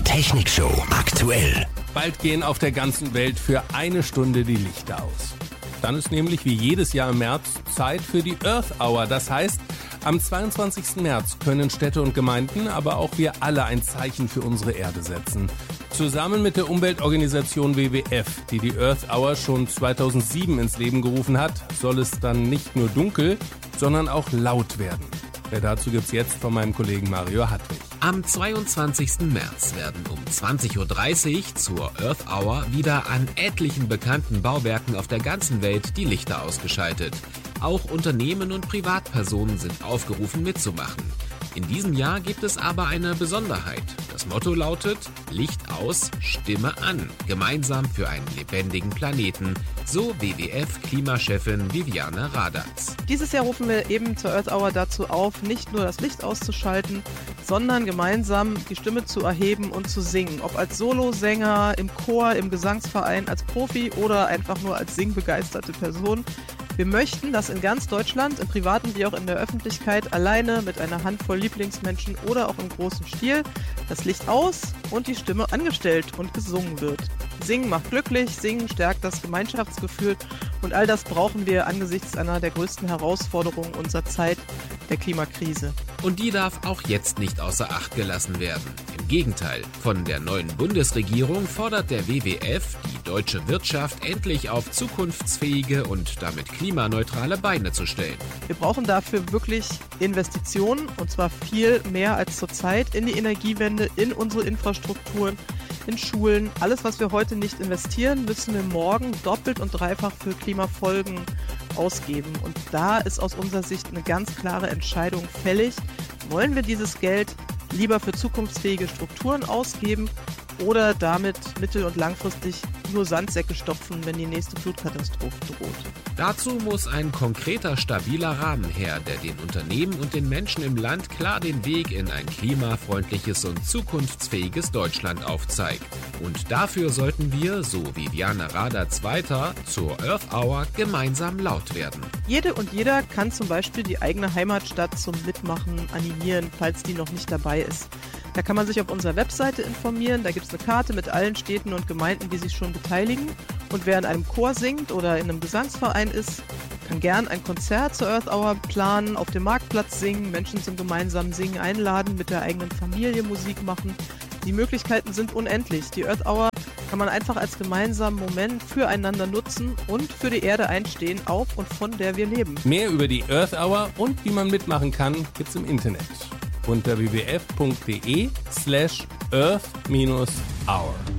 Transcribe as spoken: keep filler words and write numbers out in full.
Technikshow aktuell. Bald gehen auf der ganzen Welt für eine Stunde die Lichter aus. Dann ist nämlich wie jedes Jahr im März Zeit für die Earth Hour. Das heißt, am zweiundzwanzigsten März können Städte und Gemeinden, aber auch wir alle ein Zeichen für unsere Erde setzen. Zusammen mit der Umweltorganisation W W F, die die Earth Hour schon zweitausendsieben ins Leben gerufen hat, soll es dann nicht nur dunkel, sondern auch laut werden. Mehr dazu gibt's jetzt von meinem Kollegen Mario Hartwig. Am zweiundzwanzigsten März werden um zwanzig Uhr dreißig zur Earth Hour wieder an etlichen bekannten Bauwerken auf der ganzen Welt die Lichter ausgeschaltet. Auch Unternehmen und Privatpersonen sind aufgerufen mitzumachen. In diesem Jahr gibt es aber eine Besonderheit. Das Motto lautet: Licht aus, Stimme an. Gemeinsam für einen lebendigen Planeten. So W W F-Klimachefin Viviane Radatz. Dieses Jahr rufen wir eben zur Earth Hour dazu auf, nicht nur das Licht auszuschalten, sondern gemeinsam die Stimme zu erheben und zu singen. Ob als Solosänger, im Chor, im Gesangsverein, als Profi oder einfach nur als singbegeisterte Person. Wir möchten, dass in ganz Deutschland, im Privaten wie auch in der Öffentlichkeit, alleine mit einer Handvoll Lieblingsmenschen oder auch im großen Stil, das Licht aus und die Stimme angestellt und gesungen wird. Singen macht glücklich, Singen stärkt das Gemeinschaftsgefühl und all das brauchen wir angesichts einer der größten Herausforderungen unserer Zeit, der Klimakrise. Und die darf auch jetzt nicht außer Acht gelassen werden. Im Gegenteil, von der neuen Bundesregierung fordert der W W F die deutsche Wirtschaft endlich auf zukunftsfähige und damit klimaneutrale Beine zu stellen. Wir brauchen dafür wirklich Investitionen, und zwar viel mehr als zurzeit, in die Energiewende, in unsere Infrastrukturen, in Schulen. Alles, was wir heute nicht investieren, müssen wir morgen doppelt und dreifach für Klimafolgen ausgeben. Und da ist aus unserer Sicht eine ganz klare Entscheidung fällig. Wollen wir dieses Geld lieber für zukunftsfähige Strukturen ausgeben oder damit mittel- und langfristig nur Sandsäcke stopfen, wenn die nächste Flutkatastrophe droht? Dazu muss ein konkreter, stabiler Rahmen her, der den Unternehmen und den Menschen im Land klar den Weg in ein klimafreundliches und zukunftsfähiges Deutschland aufzeigt. Und dafür sollten wir, so Viviane Radatz weiter, zur Earth Hour gemeinsam laut werden. Jede und jeder kann zum Beispiel die eigene Heimatstadt zum Mitmachen animieren, falls die noch nicht dabei ist. Da kann man sich auf unserer Webseite informieren, da gibt es eine Karte mit allen Städten und Gemeinden, die sich schon beteiligen. Und wer in einem Chor singt oder in einem Gesangsverein ist, kann gern ein Konzert zur Earth Hour planen, auf dem Marktplatz singen, Menschen zum gemeinsamen Singen einladen, mit der eigenen Familie Musik machen. Die Möglichkeiten sind unendlich. Die Earth Hour kann man einfach als gemeinsamen Moment füreinander nutzen und für die Erde einstehen, auf und von der wir leben. Mehr über die Earth Hour und wie man mitmachen kann, gibt's im Internet unter w w f punkt d e slash earth hour.